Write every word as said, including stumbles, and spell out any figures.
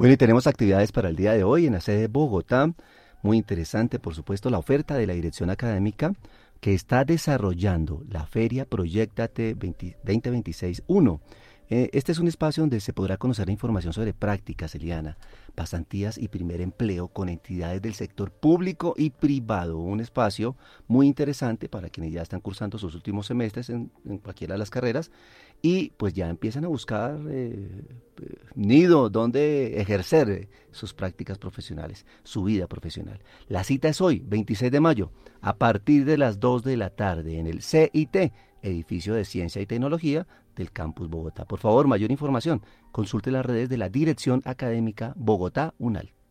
Bueno, y tenemos actividades para el día de hoy en la sede de Bogotá. Muy interesante, por supuesto, la oferta de la Dirección Académica que está desarrollando la Feria Proyectate veinte veintiséis uno. Eh, este es un espacio donde se podrá conocer la información sobre prácticas, Eliana, pasantías y primer empleo con entidades del sector público y privado. Un espacio muy interesante para quienes ya están cursando sus últimos semestres en, en cualquiera de las carreras y pues ya empiezan a buscar eh, eh, nido donde ejercer eh, sus prácticas profesionales, su vida profesional. La cita es hoy, veintiséis de mayo, a partir de las dos de la tarde en el C I T, Edificio de Ciencia y Tecnología del Campus Bogotá. Por favor, mayor información, consulte las redes de la Dirección Académica Bogotá UNAL.